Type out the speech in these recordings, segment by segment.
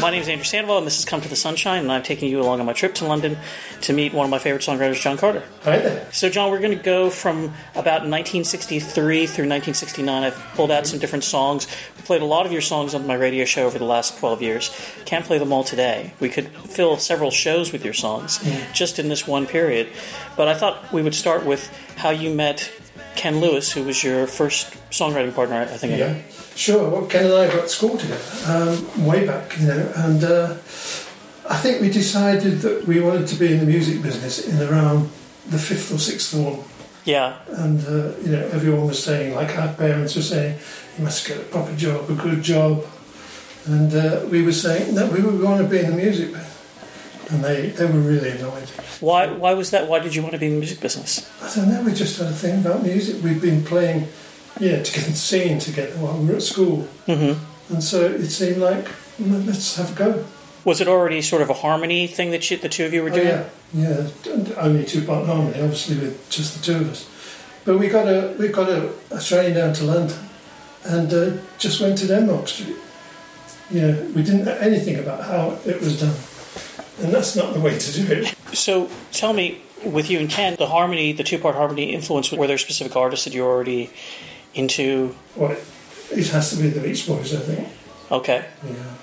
My name is Andrew Sandoval, and this is Come to the Sunshine, and I'm taking you along on my trip to London to meet one of my favorite songwriters, John Carter. Hi there. So, John, we're going to go from about 1963 through 1969. I've pulled out some different songs. We played a lot of your songs on my radio show over the last 12 years. Can't play them all today. We could fill several shows with your songs just in this one period. But I thought we would start with how you met Ken Lewis, who was your first songwriting partner, I think. Yeah, sure. Well, Ken and I got to school together way back, and I think we decided that we wanted to be in the music business in around the 5th or 6th form. Yeah. And, everyone was saying, like our parents were saying, you must get a proper job, a good job. And we were saying, no, we want to be in the music business. And they were really annoyed. Why was that? Why did you want to be in the music business? I don't know, we just had a thing about music. We'd been playing, singing together while we were at school. Mm-hmm. And so it seemed like, let's have a go. Was it already sort of a harmony thing that the two of you were doing? Yeah. Only two-part harmony, obviously, with just the two of us. But we got a train down to London and just went to Denmark Street. We didn't know anything about how it was done. And that's not the way to do it. So tell me, with you and Ken, the two-part harmony influence, were there specific artists that you were already into? Well, it has to be the Beach Boys, I think. Okay. Yeah.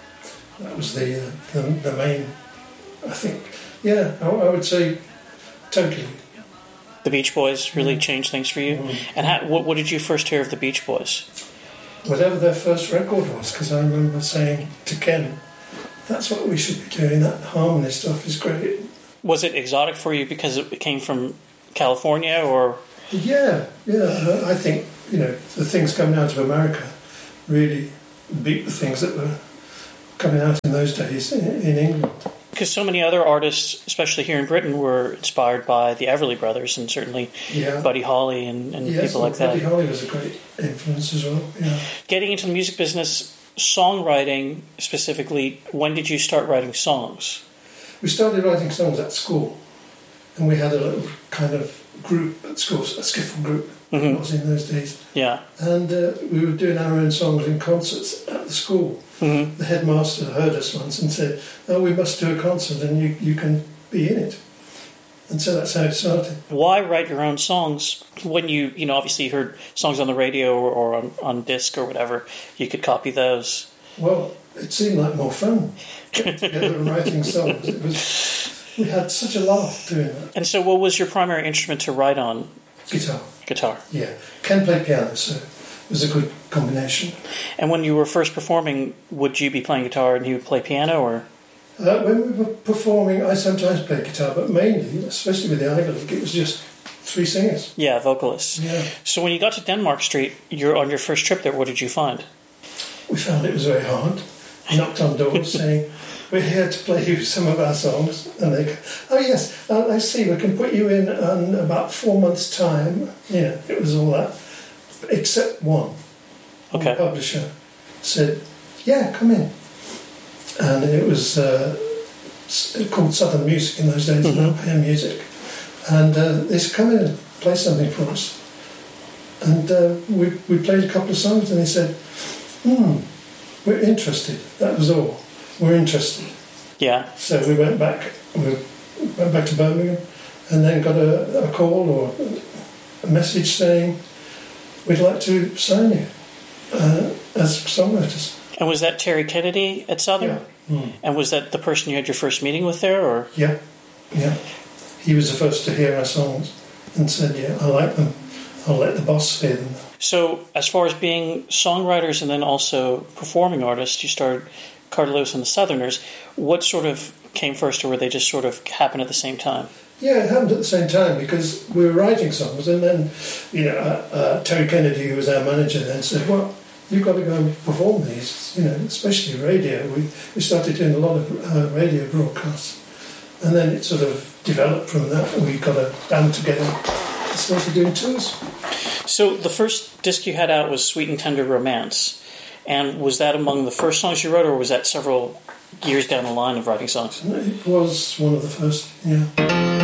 That was the main, I think. Yeah, I would say totally. The Beach Boys really changed things for you? Mm-hmm. And what did you first hear of the Beach Boys? Whatever their first record was, because I remember saying to Ken, that's what we should be doing, that harmony stuff is great. Was it exotic for you because it came from California, or...? Yeah, I think, the things coming out of America really beat the things that were coming out in those days in England. Because so many other artists, especially here in Britain, were inspired by the Everly Brothers and certainly Buddy Holly and people like that. Buddy Holly was a great influence as well, yeah. Getting into the music business, songwriting specifically, when did you start writing songs? We started writing songs at school, and we had a little kind of group at school, a skiffle group, it was in those days. Yeah. And we were doing our own songs in concerts at the school. Mm-hmm. The headmaster heard us once and said, "Oh, we must do a concert and you can be in it." And so that's how it started. Why write your own songs when you obviously heard songs on the radio or on disc or whatever? You could copy those. Well, it seemed like more fun getting together and writing songs. We had such a laugh doing that. And so what was your primary instrument to write on? Guitar. Yeah. Ken played piano, so it was a good combination. And when you were first performing, would you be playing guitar and he would play piano, or...? When we were performing, I sometimes played guitar, but mainly, especially with the Ivy League, it was just 3 singers. Yeah, vocalists. Yeah. So when you got to Denmark Street, on your first trip there, what did you find? We found it was very hard. We knocked on doors saying, "We're here to play you some of our songs." And they go, "Oh yes, I see, we can put you in about 4 months' time." Yeah, it was all that. Except one. Okay. One publisher said, "Yeah, come in." And it was called Southern Music in those days, European music. And they said, "Come in and play something for us." And we played a couple of songs, and they said, "We're interested." That was all. We're interested. Yeah. So we went back to Birmingham, and then got a call or a message saying, "We'd like to sign you as songwriters." And was that Terry Kennedy at Southern? Yeah. Mm. And was that the person you had your first meeting with there, or? Yeah. He was the first to hear our songs and said, "Yeah, I like them. I'll let the boss hear them." So, as far as being songwriters and then also performing artists, you started Carter Lewis and the Southerners. What sort of came first, or were they just sort of happen at the same time? Yeah, it happened at the same time because we were writing songs, and then Terry Kennedy, who was our manager, then said, "Well, you've got to go and perform these, especially radio." We started doing a lot of radio broadcasts, and then it sort of developed from that. We got a band together and started doing tours. So the first disc you had out was Sweet and Tender Romance. And was that among the first songs you wrote, or was that several years down the line of writing songs? It was one of the first, yeah.